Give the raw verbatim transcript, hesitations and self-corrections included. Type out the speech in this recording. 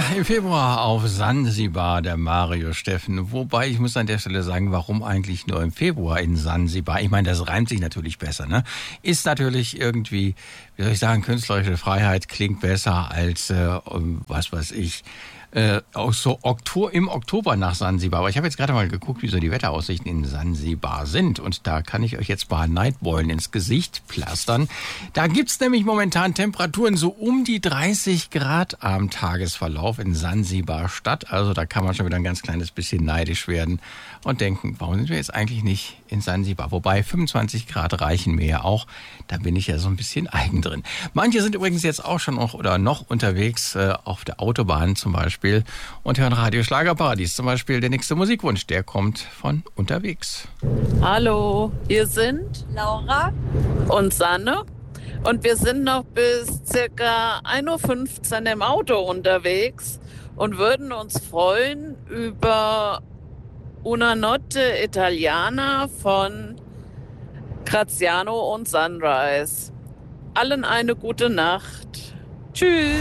im Februar auf Sansibar, der Mario Steffen. Wobei, ich muss an der Stelle sagen, warum eigentlich nur im Februar in Sansibar? Ich meine, das reimt sich natürlich besser, ne? Ist natürlich irgendwie, wie soll ich sagen, künstlerische Freiheit klingt besser als, äh, was weiß ich, äh, auch so Oktober, im Oktober nach Sansibar. Aber ich habe jetzt gerade mal geguckt, wie so die Wetteraussichten in Sansibar sind. Und da kann ich euch jetzt ein paar Neidbeulen ins Gesicht pflastern. Da gibt's nämlich momentan Temperaturen so um die dreißig Grad am Tagesverlauf in Sansibar Stadt. Also da kann man schon wieder ein ganz kleines bisschen neidisch werden und denken, warum sind wir jetzt eigentlich nicht in Sansibar? Wobei fünfundzwanzig Grad reichen mir ja auch. Da bin ich ja so ein bisschen eigen drin. Manche sind übrigens jetzt auch schon noch oder noch unterwegs äh, auf der Autobahn zum Beispiel und hören Radio Schlagerparadies. Zum Beispiel der nächste Musikwunsch, der kommt von unterwegs. Hallo, hier sind Laura und Sanne und wir sind noch bis circa ein Uhr fünfzehn im Auto unterwegs und würden uns freuen über Una Notte Italiana von Graziano und Sunrise. Allen eine gute Nacht. Tschüss.